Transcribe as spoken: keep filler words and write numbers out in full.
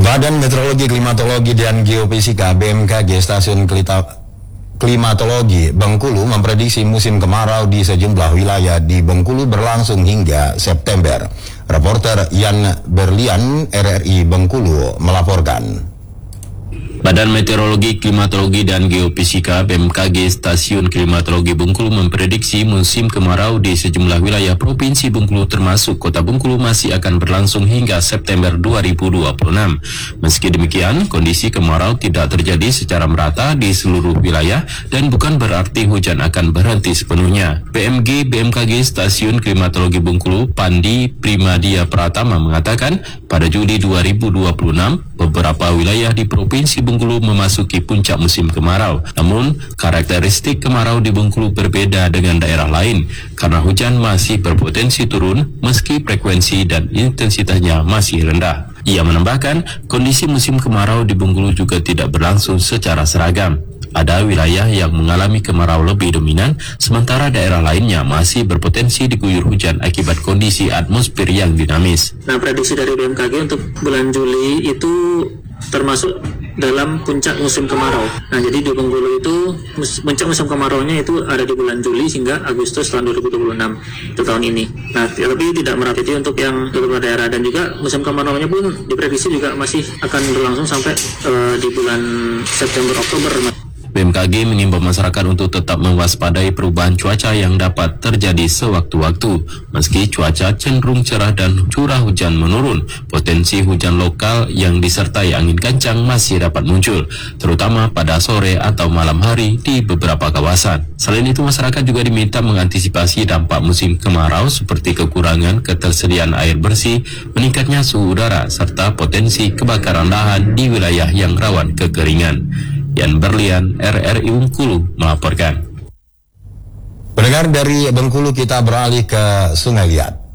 Badan Meteorologi, Klimatologi, dan Geofisika B M K G Stasiun Klita, Klimatologi Bengkulu memprediksi musim kemarau di sejumlah wilayah di Bengkulu berlangsung hingga September. Reporter Yan Berlian R R I Bengkulu melaporkan. Badan Meteorologi, Klimatologi, dan Geofisika B M K G Stasiun Klimatologi Bengkulu memprediksi musim kemarau di sejumlah wilayah Provinsi Bengkulu termasuk Kota Bengkulu masih akan berlangsung hingga September dua ribu dua puluh enam. Meski demikian, kondisi kemarau tidak terjadi secara merata di seluruh wilayah dan bukan berarti hujan akan berhenti sepenuhnya. P M G B M K G Stasiun Klimatologi Bengkulu, Pandi Primadia Pratama mengatakan, pada Juli dua ribu dua puluh enam, beberapa wilayah di Provinsi Bengkulu memasuki puncak musim kemarau. Namun, karakteristik kemarau di Bengkulu berbeda dengan daerah lain karena hujan masih berpotensi turun meski frekuensi dan intensitasnya masih rendah. Ia menambahkan, kondisi musim kemarau di Bengkulu juga tidak berlangsung secara seragam. Ada wilayah yang mengalami kemarau lebih dominan, sementara daerah lainnya masih berpotensi diguyur hujan akibat kondisi atmosfer yang dinamis. Nah, prediksi dari B M K G untuk bulan Juli itu termasuk dalam puncak musim kemarau. Nah, jadi di Bengkulu itu mus puncak musim kemarau-nya itu ada di bulan Juli hingga Agustus tahun dua ribu dua puluh enam itu tahun ini. Nah, tapi tidak merapiti untuk yang beberapa daerah, dan juga musim kemarau-nya pun diprediksi juga masih akan berlangsung sampai uh, di bulan September Oktober. B M K G mengimbau masyarakat untuk tetap mewaspadai perubahan cuaca yang dapat terjadi sewaktu-waktu. Meski cuaca cenderung cerah dan curah hujan menurun, potensi hujan lokal yang disertai angin kencang masih dapat muncul, terutama pada sore atau malam hari di beberapa kawasan. Selain itu, masyarakat juga diminta mengantisipasi dampak musim kemarau seperti kekurangan ketersediaan air bersih, meningkatnya suhu udara, serta potensi kebakaran lahan di wilayah yang rawan kekeringan. Yan Berlian, R R I Bengkulu melaporkan. Pendengar, dari Bengkulu kita beralih ke Sungai Liat.